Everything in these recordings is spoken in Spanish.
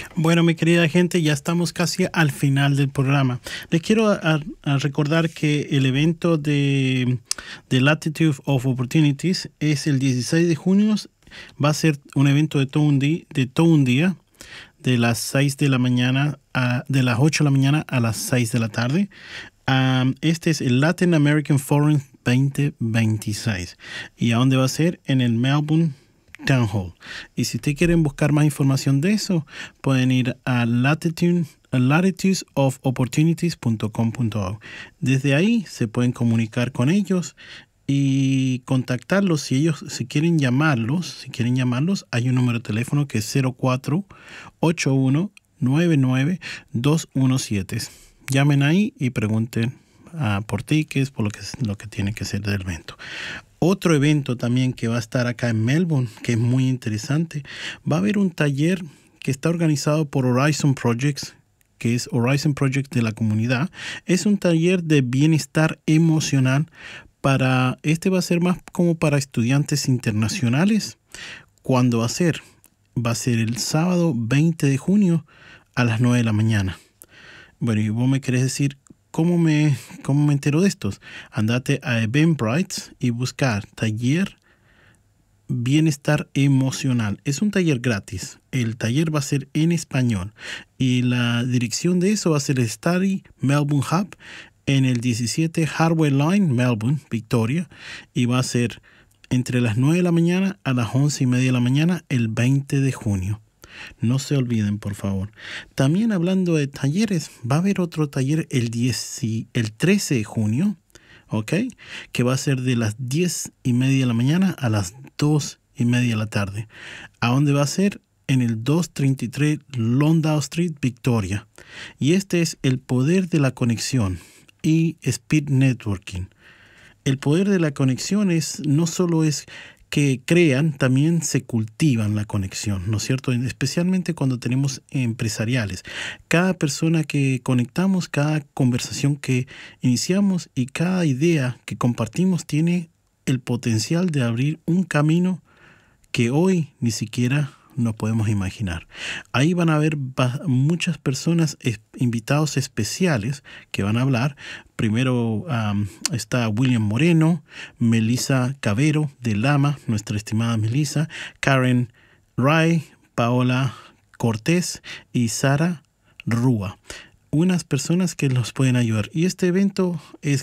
Bueno, mi querida gente, ya estamos casi al final del programa. Les quiero a recordar que el evento de Latitude of Opportunities es el 16 de junio. Va a ser un evento de todo un día, de las 6 de la mañana, de las 8 de la mañana a las 6 de la tarde. Este es el Latin American Forum 2026. ¿Y a dónde va a ser? En el Melbourne Town Hall. Y si ustedes quieren buscar más información de eso, pueden ir a latitudesofopportunities.com.au. Desde ahí se pueden comunicar con ellos y contactarlos si quieren llamarlos, hay un número de teléfono que es 0481992217. Llamen ahí y pregunten por tickets, por lo que tiene que ser del evento. Otro evento también que va a estar acá en Melbourne, que es muy interesante, va a haber un taller que está organizado por Horizon Projects, que es Horizon Project de la comunidad. Es un taller de bienestar emocional este va a ser más como para estudiantes internacionales. ¿Cuándo va a ser? Va a ser el sábado 20 de junio a las 9 de la mañana. Bueno, y vos me querés decir, ¿cómo me entero de estos? Andate a Eventbrite y buscar taller bienestar emocional. Es un taller gratis. El taller va a ser en español. Y la dirección de eso va a ser el Study Melbourne Hub en el 17 Hardware Line, Melbourne, Victoria. Y va a ser entre las 9 de la mañana a las 11:30 de la mañana el 20 de junio. No se olviden, por favor. También hablando de talleres, va a haber otro taller el 13 de junio, ¿ok? Que va a ser de las 10:30 de la mañana a las 2:30 de la tarde. ¿A dónde va a ser? En el 233 Londale Street, Victoria. Y este es el poder de la conexión y Speed Networking. El poder de la conexión no solo es que crean, también se cultivan la conexión, ¿no es cierto? Especialmente cuando tenemos empresariales. Cada persona que conectamos, cada conversación que iniciamos y cada idea que compartimos tiene el potencial de abrir un camino que hoy ni siquiera nos podemos imaginar. Ahí van a haber muchas personas, invitados especiales que van a hablar. Primero está William Moreno, Melissa Cavero de Lama, nuestra estimada Melissa, Karen Ray, Paola Cortés y Sara Rúa. Unas personas que los pueden ayudar. Y este evento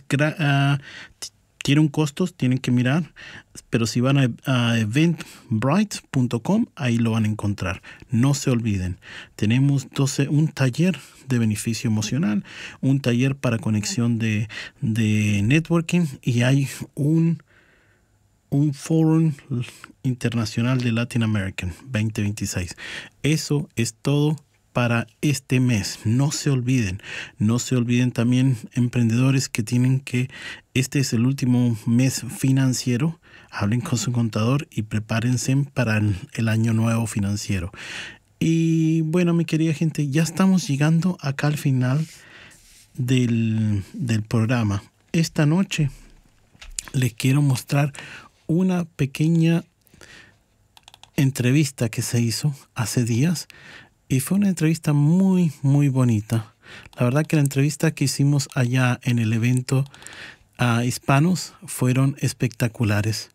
tiene un costo, tienen que mirar, pero si van a eventbrite.com, ahí lo van a encontrar. No se olviden, tenemos un taller de beneficio emocional, un taller para conexión de networking y hay un Forum Internacional de Latin American 2026. Eso es todo para este mes. No se olviden también, emprendedores, que este es el último mes financiero. Hablen con su contador y prepárense para el año nuevo financiero. Y bueno, mi querida gente, ya estamos llegando acá al final del programa. Esta noche les quiero mostrar una pequeña entrevista que se hizo hace días. Y fue una entrevista muy, muy bonita. La verdad que la entrevista que hicimos allá en el evento a hispanos fueron espectaculares.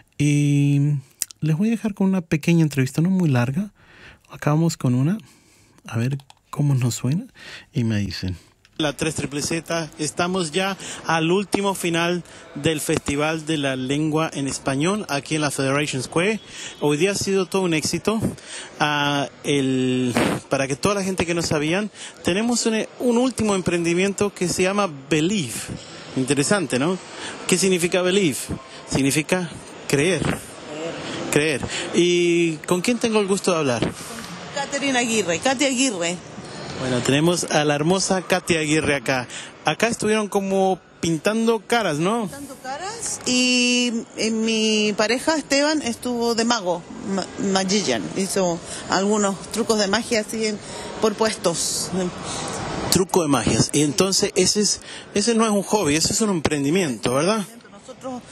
Y les voy a dejar con una pequeña entrevista, no muy larga. Acabamos con una. A ver cómo nos suena. Y me dicen. La 3ZZZ, estamos ya al último final del Festival de la Lengua en Español aquí en la Federation Square. Hoy día ha sido todo un éxito. Para que toda la gente que no sabían, tenemos un último emprendimiento que se llama Believe. Interesante, ¿no? ¿Qué significa Believe? Significa creer. Creer. ¿Y con quién tengo el gusto de hablar? Con Katia Aguirre. Bueno, tenemos a la hermosa Katia Aguirre acá. Acá estuvieron como pintando caras, ¿no? Pintando caras y mi pareja Esteban estuvo de mago, magician. Hizo algunos trucos de magia así por puestos. Truco de magias. Y entonces ese no es un hobby, ese es un emprendimiento, ¿verdad? Nosotros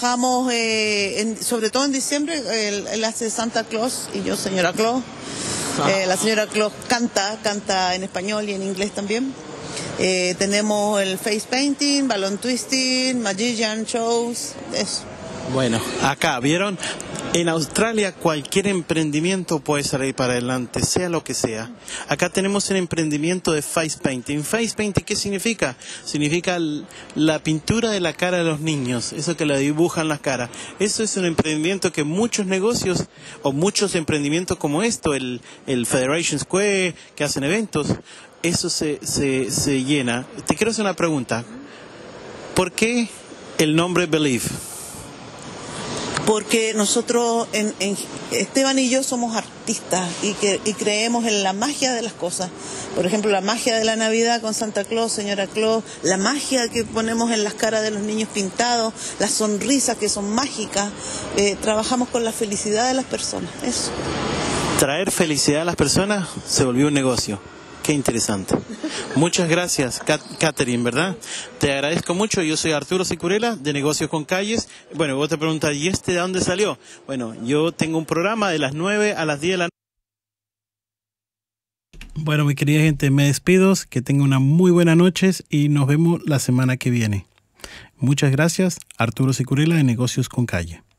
trabajamos, sobre todo en diciembre, él hace Santa Claus y yo Señora Claus. La señora Claus canta en español y en inglés también. Tenemos el face painting, balloon twisting, magician shows, eso. Bueno, acá, ¿vieron? En Australia cualquier emprendimiento puede salir para adelante, sea lo que sea. Acá tenemos el emprendimiento de face painting. Face painting, ¿qué significa? Significa la pintura de la cara de los niños, eso que le dibujan las caras. Eso es un emprendimiento que muchos negocios, o muchos emprendimientos como esto, el Federation Square, que hacen eventos, eso se llena. Te quiero hacer una pregunta. ¿Por qué el nombre Believe? Porque nosotros, Esteban y yo somos artistas y creemos en la magia de las cosas. Por ejemplo, la magia de la Navidad con Santa Claus, Señora Claus, la magia que ponemos en las caras de los niños pintados, las sonrisas que son mágicas. Trabajamos con la felicidad de las personas, eso. Traer felicidad a las personas se volvió un negocio. Qué interesante. Muchas gracias, Catherine, ¿verdad? Te agradezco mucho. Yo soy Arturo Sicurela, de Negocios con Calles. Bueno, vos te preguntas, ¿y de dónde salió? Bueno, yo tengo un programa de las 9 a las 10 de la noche. Bueno, mi querida gente, me despido. Que tengan una muy buena noche y nos vemos la semana que viene. Muchas gracias, Arturo Sicurela, de Negocios con Calle.